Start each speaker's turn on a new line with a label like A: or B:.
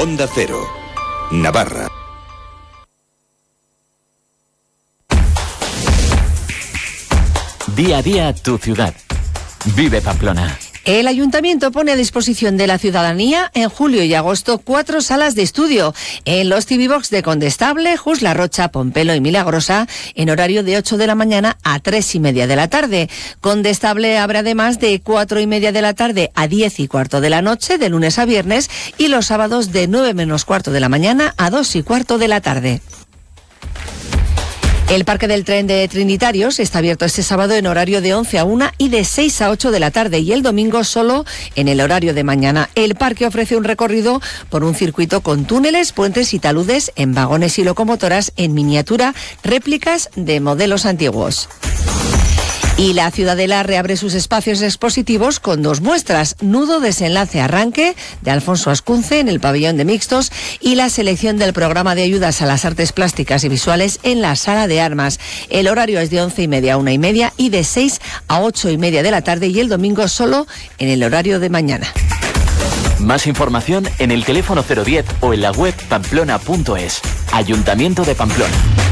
A: Onda Cero, Navarra.
B: Día a día tu ciudad. Vive Pamplona.
C: El Ayuntamiento pone a disposición de la ciudadanía en julio y agosto 4 salas de estudio en los TV Box de Condestable, Jus La Rocha, Pompelo y Milagrosa en horario de 8 de la mañana a 3:30 de la tarde. Condestable abre además de 4:30 de la tarde a 10:15 de la noche de lunes a viernes y los sábados de 9 menos cuarto de la mañana a 2:15 de la tarde. El Parque del Tren de Trinitarios está abierto este sábado en horario de 11 a 1 y de 6 a 8 de la tarde y el domingo solo en el horario de mañana. El parque ofrece un recorrido por un circuito con túneles, puentes y taludes en vagones y locomotoras en miniatura, réplicas de modelos antiguos. Y la Ciudadela reabre sus espacios expositivos con 2 muestras, Nudo, Desenlace, Arranque, de Alfonso Ascunce en el pabellón de mixtos y la selección del programa de ayudas a las artes plásticas y visuales en la Sala de Armas. El horario es de 11:30 a 1:30 y de 6 a 8:30 de la tarde y el domingo solo en el horario de mañana.
B: Más información en el teléfono 010 o en la web pamplona.es. Ayuntamiento de Pamplona.